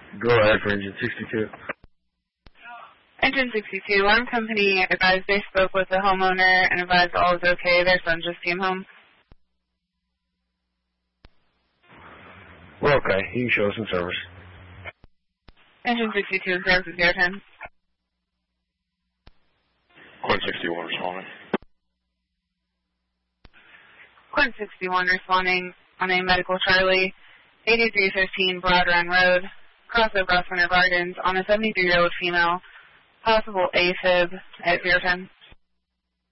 Go ahead for engine 62. Engine 62, alarm company advised they spoke with the homeowner and advised all is okay. Their son just came home. We're okay. You can show us in service. Engine 62 in service with 010. Quinn 61 responding. Quinn 61 responding on a medical Charlie, 8315 Broad Run Road, crossover Winter Gardens on a 73-year-old female, possible AFib at 010.